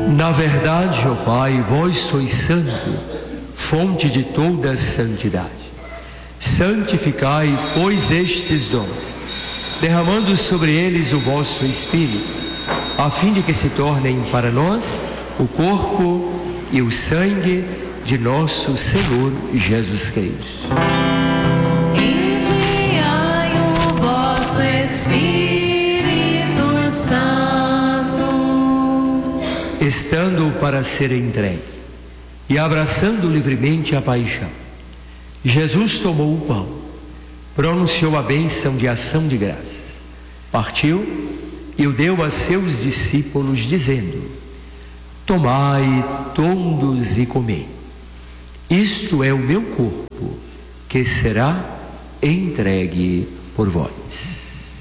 Na verdade, ó Pai, vós sois santo, fonte de toda a santidade. Santificai, pois, estes dons, derramando sobre eles o vosso Espírito, a fim de que se tornem para nós o corpo e o sangue de nosso Senhor Jesus Cristo. Enviai o vosso Espírito Santo. Estando para ser entregue e abraçando livremente a paixão, Jesus tomou o pão, pronunciou a bênção de ação de graças, partiu e o deu a seus discípulos, dizendo: tomai todos e comei. Isto é o meu corpo, que será entregue por vós.